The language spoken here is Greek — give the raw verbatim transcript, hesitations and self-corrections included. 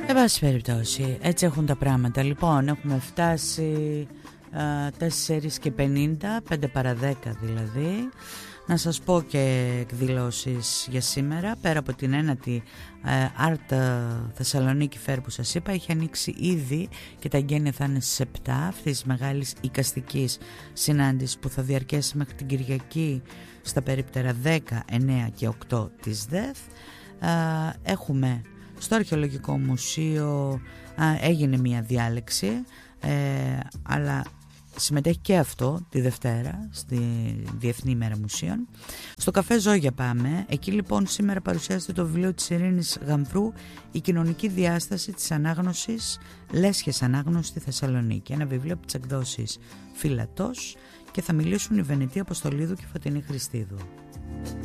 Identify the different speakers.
Speaker 1: Εν πάση περιπτώσει, έτσι έχουν τα πράγματα. Λοιπόν, έχουμε φτάσει τέσσερις και πενήντα, πέντε παρά δέκα δηλαδή. Να σας πω και εκδηλώσεις για σήμερα. Πέρα από την ένατη Art Θεσσαλονίκη Fair που σας είπα, έχει ανοίξει ήδη και τα εγγένεια θα είναι στις επτά αυτής της μεγάλης εικαστικής συνάντησης που θα διαρκέσει μέχρι την Κυριακή στα περίπτερα δέκα, εννέα και οκτώ της ΔΕΘ. Έχουμε στο Αρχαιολογικό Μουσείο, έγινε μια διάλεξη, ε, αλλά συμμετέχει και αυτό τη Δευτέρα στη Διεθνή ημέρα Μουσείων. Στο καφέ Ζόγια πάμε. Εκεί λοιπόν σήμερα παρουσιάζεται το βιβλίο της Ειρήνης Γαμβρού, η κοινωνική διάσταση της ανάγνωσης, λέσχες ανάγνωση στη Θεσσαλονίκη. Ένα βιβλίο από τις εκδόσεις Φυλατός, και θα μιλήσουν η Βενετία Αποστολίδου και η Φωτεινή Χριστίδου.